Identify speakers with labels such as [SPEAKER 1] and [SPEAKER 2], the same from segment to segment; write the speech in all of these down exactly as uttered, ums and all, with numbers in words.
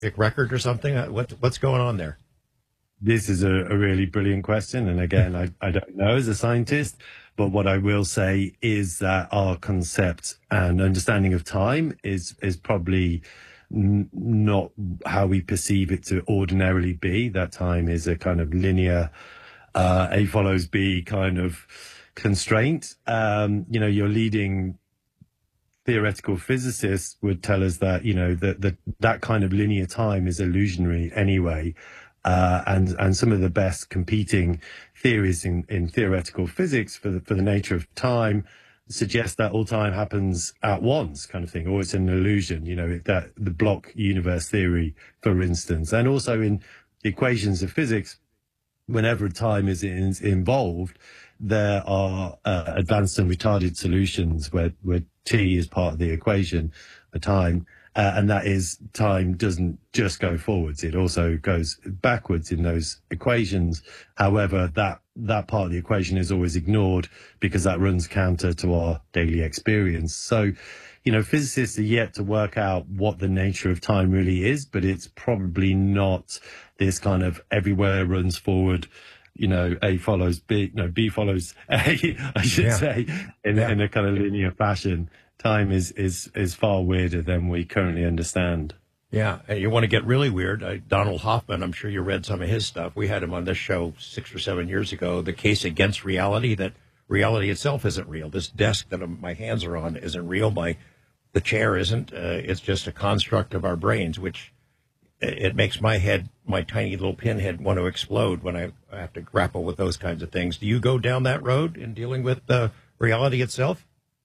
[SPEAKER 1] record or something? Uh, What, what's going on there?
[SPEAKER 2] This is a, a really brilliant question. And again, I, I don't know as a scientist, but what I will say is that our concept and understanding of time is, is probably n- not how we perceive it to ordinarily be. That time is a kind of linear, uh, A follows B kind of constraint. Um, you know, your leading theoretical physicists would tell us that, you know, that, that, that kind of linear time is illusionary anyway. Uh, and and some of the best competing theories in, in theoretical physics for the, for the nature of time suggest that all time happens at once, kind of thing, or it's an illusion. You know, that the block universe theory, for instance, and also in the equations of physics, whenever time is in, involved, there are uh, advanced and retarded solutions where where t is part of the equation, the time. Uh, and that is, time doesn't just go forwards, it also goes backwards in those equations. However, that, that part of the equation is always ignored because that runs counter to our daily experience. So, you know, physicists are yet to work out what the nature of time really is, but it's probably not this kind of everywhere runs forward, you know, A follows B, no, B follows A, I should
[SPEAKER 1] Yeah.
[SPEAKER 2] say, in,
[SPEAKER 1] Yeah.
[SPEAKER 2] in a kind of linear fashion. Time is, is, is far weirder than we currently understand.
[SPEAKER 1] Yeah, and you want to get really weird. Uh, Donald Hoffman, I'm sure you read some of his stuff. We had him on this show six or seven years ago. The case against reality, that reality itself isn't real. This desk that um, my hands are on isn't real. My the chair isn't. Uh, it's just a construct of our brains, which it, it makes my head, my tiny little pinhead, want to explode when I, I have to grapple with those kinds of things. Do you go down that road in dealing with uh, reality itself?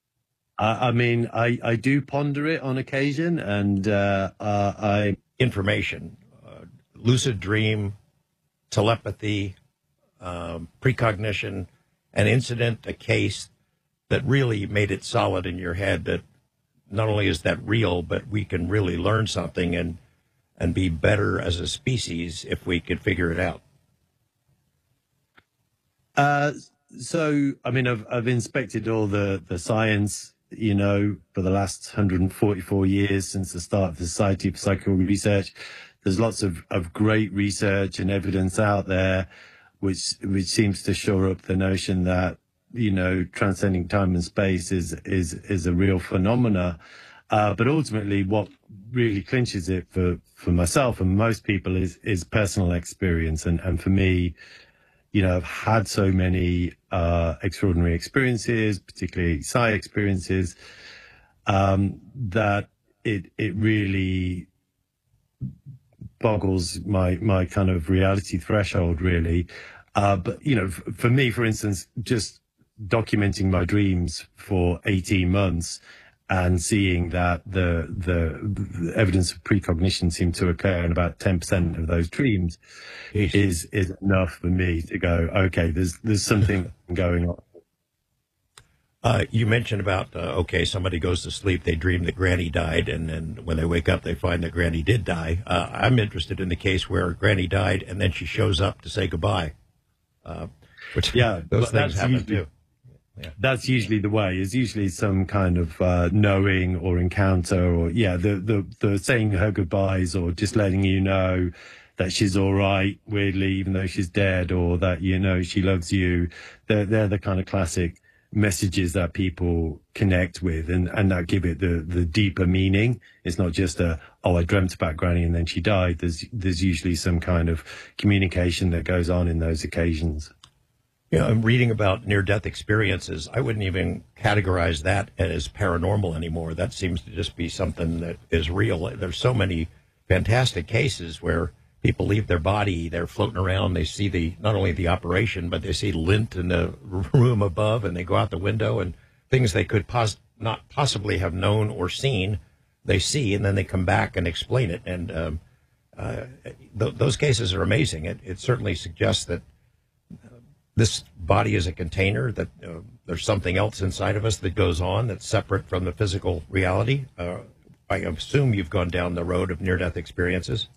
[SPEAKER 2] Uh, I mean, I, I do ponder it on occasion, and uh, uh, I
[SPEAKER 1] information, uh, lucid dream, telepathy, um, precognition, an incident, a case that really made it solid in your head that not only is that real, but we can really learn something and and be better as a species if we could figure it out.
[SPEAKER 2] Uh, so, I mean, I've I've inspected all the the science, you know, for the last one hundred forty-four years since the start of the Society for Psychical Research. There's lots of, of great research and evidence out there, which which seems to shore up the notion that, you know, transcending time and space is is is a real phenomena. Uh, but ultimately, what really clinches it for, for myself and most people is is personal experience. And, and for me, you know, I've had so many uh, extraordinary experiences, particularly psi experiences, um, that it it really boggles my my kind of reality threshold, really. Uh, but you know, f- for me, for instance, just documenting my dreams for eighteen months and seeing that the the, the evidence of precognition seemed to occur in about ten percent of those dreams
[SPEAKER 1] Jeez.
[SPEAKER 2] is is enough for me to go, okay, there's there's something going on.
[SPEAKER 1] Uh, you mentioned about, uh, okay, somebody goes to sleep, they dream that Granny died, and then when they wake up, they find that Granny did die. Uh, I'm interested in the case where Granny died, and then she shows up to say goodbye. Uh, which,
[SPEAKER 2] Yeah,
[SPEAKER 1] those
[SPEAKER 2] but
[SPEAKER 1] things
[SPEAKER 2] that's
[SPEAKER 1] happen
[SPEAKER 2] usually,
[SPEAKER 1] too. Yeah.
[SPEAKER 2] that's usually the way. Is usually some kind of uh, knowing or encounter, or yeah, the the the saying her goodbyes, or just letting you know that she's all right, weirdly, even though she's dead, or that, you know, she loves you. They're they're the kind of classic messages that people connect with, and and that give it the the deeper meaning. It's not just a, oh, I dreamt about Granny and then she died. There's there's usually some kind of communication that goes on in those occasions.
[SPEAKER 1] You know, I'm reading about near-death experiences. I wouldn't even categorize that as paranormal anymore. That seems to just be something that is real. There's so many fantastic cases where people leave their body, they're floating around, they see the not only the operation, but they see lint in the room above, and they go out the window, and things they could pos- not possibly have known or seen, they see, and then they come back and explain it. And um, uh, th- those cases are amazing. It, it certainly suggests that this body is a container, that uh, there's something else inside of us that goes on that's separate from the physical reality. Uh, I assume you've gone down the road of near-death experiences.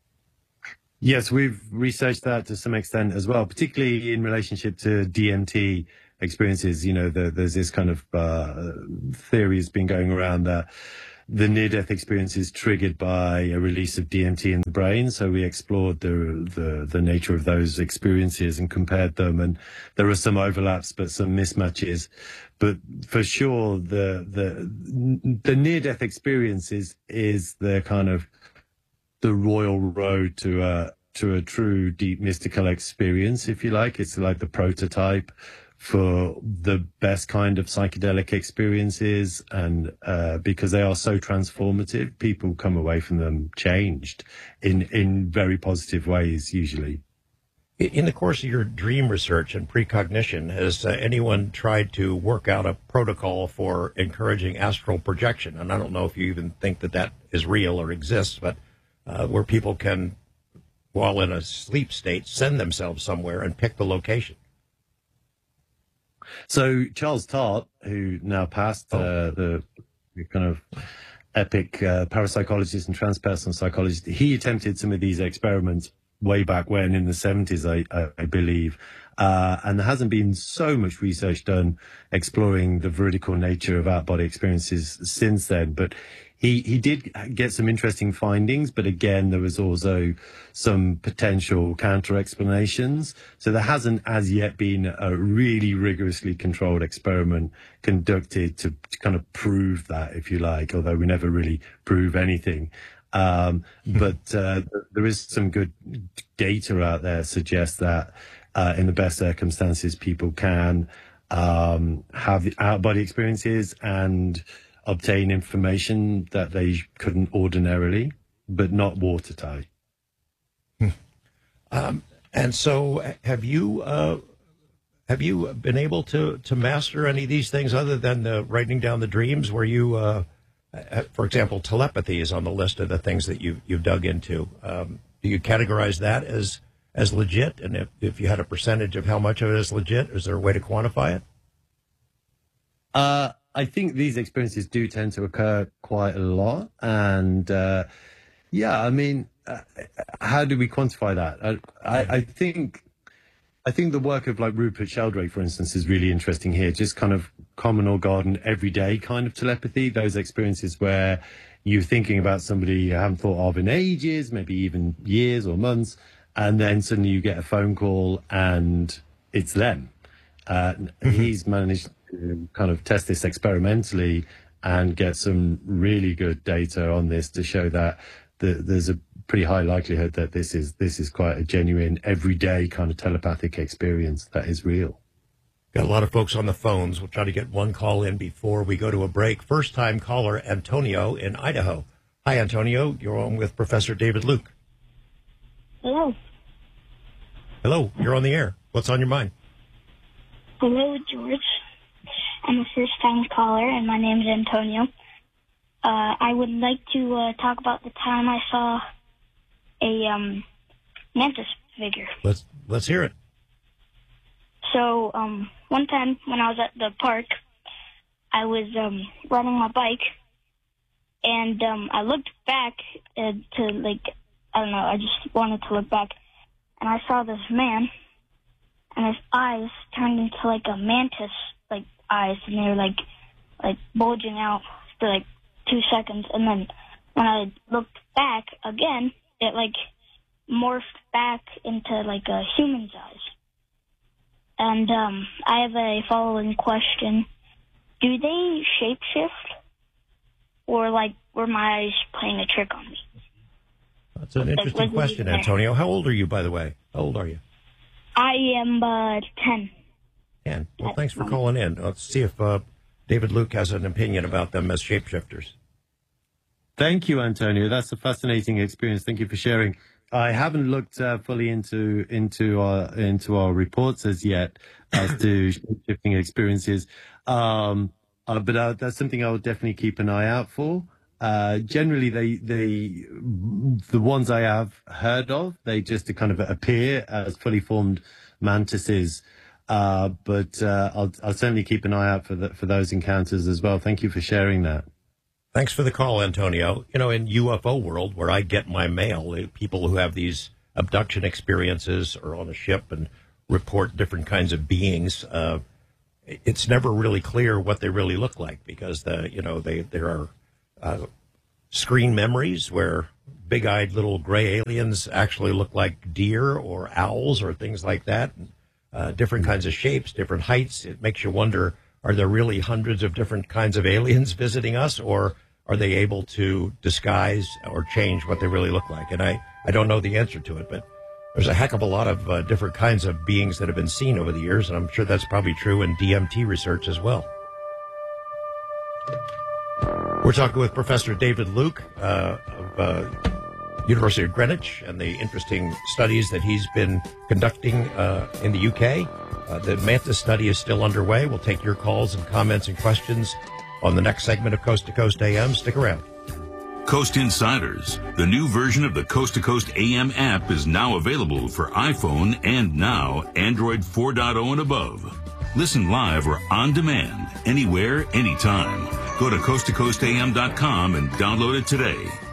[SPEAKER 2] Yes, we've researched that to some extent as well, particularly in relationship to D M T experiences. You know, the, there's this kind of uh, theory has been going around that the near-death experience is triggered by a release of D M T in the brain. So we explored the, the, the nature of those experiences and compared them. And there are some overlaps, but some mismatches. But for sure, the, the, the near-death experience is, is the kind of the royal road to a, to a true deep mystical experience, if you like. It's like the prototype for the best kind of psychedelic experiences, and uh, because they are so transformative, people come away from them changed in in very positive ways usually.
[SPEAKER 1] In the course of your dream research and precognition, has uh, anyone tried to work out a protocol for encouraging astral projection? And I don't know if you even think that that is real or exists, but uh, where people can, while in a sleep state, send themselves somewhere and pick the location.
[SPEAKER 2] So Charles Tart, who now passed, oh. uh, the, the kind of epic uh, parapsychologist and transpersonal psychologist, he attempted some of these experiments way back when in the seventies, I, I, I believe. Uh, and there hasn't been so much research done exploring the veridical nature of out-body experiences since then. But he, he did get some interesting findings, but again, there was also some potential counter-explanations. So there hasn't as yet been a really rigorously controlled experiment conducted to, to kind of prove that, if you like, although we never really prove anything. Um, but uh, there is some good data out there suggests that uh, in the best circumstances, people can um, have the out-body experiences and obtain information that they couldn't ordinarily, but not watertight.
[SPEAKER 1] Um, and so, have you uh, have you been able to to master any of these things other than the writing down the dreams? Where you, uh, for example, telepathy is on the list of the things that you you've dug into. Um, do you categorize that as as legit? And if, if you had a percentage of how much of it is legit, is there a way to quantify it?
[SPEAKER 2] Uh, I think these experiences do tend to occur quite a lot. And, uh, yeah, I mean, uh, how do we quantify that? I, I, I think, I think the work of like Rupert Sheldrake, for instance, is really interesting here. Just kind of common or garden, everyday kind of telepathy, those experiences where you're thinking about somebody you haven't thought of in ages, maybe even years or months, and then suddenly you get a phone call and it's them. Uh, he's managed to kind of test this experimentally and get some really good data on this to show that the, there's a pretty high likelihood that this is this is quite a genuine, everyday kind of telepathic experience that is real.
[SPEAKER 1] Got a lot of folks on the phones. We'll try to get one call in before we go to a break. First-time caller Antonio in Idaho. Hi, Antonio. You're on with Professor David Luke.
[SPEAKER 3] Hello.
[SPEAKER 1] Hello. You're on the air. What's on your mind?
[SPEAKER 3] Hello, George. I'm a first-time caller, and my name is Antonio. Uh, I would like to uh, talk about the time I saw a um, mantis figure.
[SPEAKER 1] Let's let's hear it.
[SPEAKER 3] So, um, one time when I was at the park, I was um, riding my bike, and um, I looked back uh, to, like, I don't know, I just wanted to look back, and I saw this man, and his eyes turned into, like, a mantis, like, eyes, and they were, like, like bulging out for, like, two seconds, and then when I looked back again, it, like, morphed back into, like, a human's eyes. And um, I have a following question. Do they shapeshift? Or, like, were my eyes playing a trick on me?
[SPEAKER 1] That's an interesting like, question, Antonio. How old are you, by the way? How old are you?
[SPEAKER 3] I am uh, ten.
[SPEAKER 1] ten. Well, thanks for calling in. Let's see if uh, David Luke has an opinion about them as shapeshifters.
[SPEAKER 2] Thank you, Antonio. That's a fascinating experience. Thank you for sharing. I haven't looked uh, fully into into our into our reports as yet as to shifting experiences, um, uh, but uh, that's something I will definitely keep an eye out for. Uh, generally, they they the ones I have heard of, they just kind of appear as fully formed mantises. Uh, but uh, I'll I'll certainly keep an eye out for the, for those encounters as well. Thank you for sharing that.
[SPEAKER 1] Thanks for the call, Antonio. You know, in U F O world, where I get my mail, people who have these abduction experiences or on a ship and report different kinds of beings, uh, it's never really clear what they really look like because, the, you know, they there are uh, screen memories where big-eyed little gray aliens actually look like deer or owls or things like that. Uh, different kinds of shapes, different heights. It makes you wonder, are there really hundreds of different kinds of aliens visiting us, or are they able to disguise or change what they really look like? And I, I don't know the answer to it, but there's a heck of a lot of uh, different kinds of beings that have been seen over the years, and I'm sure that's probably true in D M T research as well. We're talking with Professor David Luke uh, of uh, University of Greenwich and the interesting studies that he's been conducting uh, in the U K. Uh, the MANTIS study is still underway. We'll take your calls and comments and questions on the next segment of Coast to Coast A M. Stick around.
[SPEAKER 4] Coast Insiders, the new version of the Coast to Coast A M app, is now available for iPhone and now Android four point oh and above. Listen live or on demand, anywhere, anytime. Go to coast to coast a m dot com and download it today.